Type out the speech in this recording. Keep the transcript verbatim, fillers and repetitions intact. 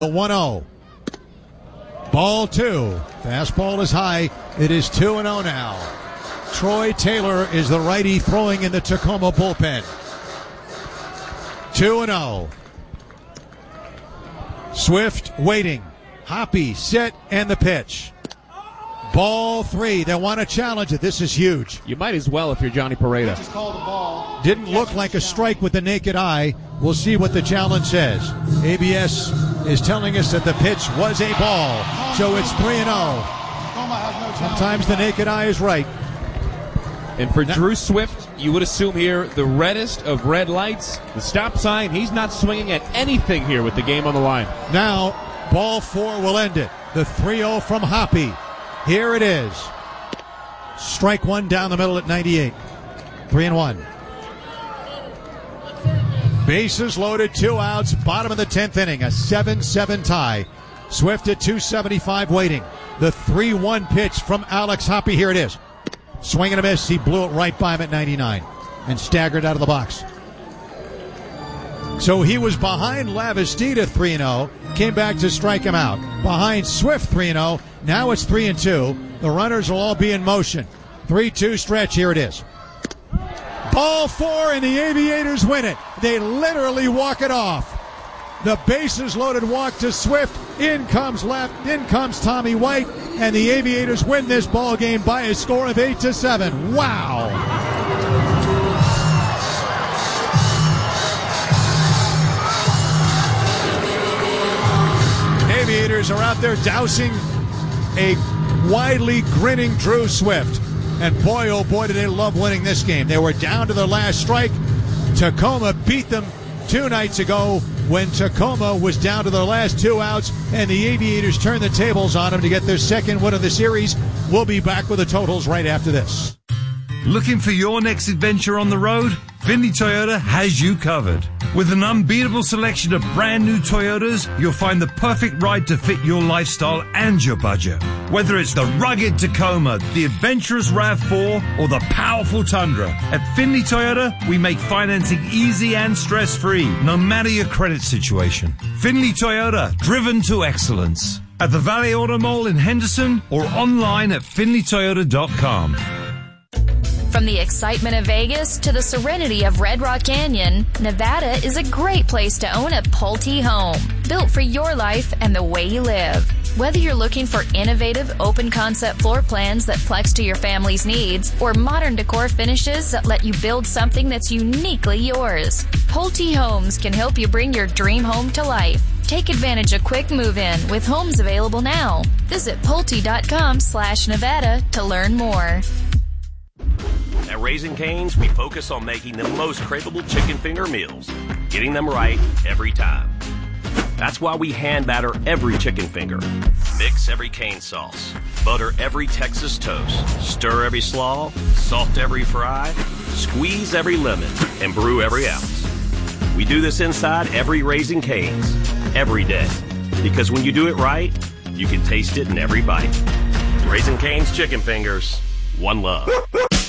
The one oh. Ball two. Fastball is high. It is two and oh now. Troy Taylor is the righty throwing in the Tacoma bullpen. two and oh. Swift waiting. Hoppy set and the pitch. Ball three. They want to challenge it. This is huge. You might as well if you're Johnny Pareda. Didn't look like a strike with the naked eye. We'll see what the challenge says. A B S is telling us that the pitch was a ball. So it's three and oh. Sometimes the naked eye is right. And for Drew Swift, you would assume here the reddest of red lights, the stop sign. He's not swinging at anything here with the game on the line. Now, ball four will end it. The three oh from Hoppy. Here it is. Strike one down the middle at ninety-eight. Three and one. Bases loaded, two outs, bottom of the tenth inning, a seven seven tie. Swift at two seventy-five waiting. The three one pitch from Alex Hoppy. Here it is. Swing and a miss. He blew it right by him at ninety-nine and staggered out of the box. So he was behind Lavastida three and oh, came back to strike him out. Behind Swift three and oh, now it's three and two. The runners will all be in motion. three two stretch, here it is. Ball four and the Aviators win it. They literally walk it off. The bases loaded walk to Swift. In comes left, in comes Tommy White, and the Aviators win this ball game by a score of eight to seven. Wow. Aviators are out there dousing a widely grinning Drew Swift. And boy, oh boy, did they love winning this game. They were down to their last strike. Tacoma beat them two nights ago when Tacoma was down to their last two outs, and the Aviators turned the tables on them to get their second win of the series. We'll be back with the totals right after this. Looking for your next adventure on the road? Findlay Toyota has you covered. With an unbeatable selection of brand new Toyotas, you'll find the perfect ride to fit your lifestyle and your budget. Whether it's the rugged Tacoma, the adventurous RAV four, or the powerful Tundra, at Findlay Toyota, we make financing easy and stress-free, no matter your credit situation. Findlay Toyota, driven to excellence. At the Valley Auto Mall in Henderson or online at findlay toyota dot com. From the excitement of Vegas to the serenity of Red Rock Canyon, Nevada is a great place to own a Pulte home, built for your life and the way you live. Whether you're looking for innovative, open-concept floor plans that flex to your family's needs, or modern decor finishes that let you build something that's uniquely yours, Pulte Homes can help you bring your dream home to life. Take advantage of quick move-in with homes available now. Visit Pulte.com slash Nevada to learn more. At Raising Cane's, we focus on making the most craveable chicken finger meals, getting them right every time. That's why we hand batter every chicken finger, mix every cane sauce, butter every Texas toast, stir every slaw, salt every fry, squeeze every lemon, and brew every ounce. We do this inside every Raising Cane's, every day. Because when you do it right, you can taste it in every bite. Raising Cane's chicken fingers, one love.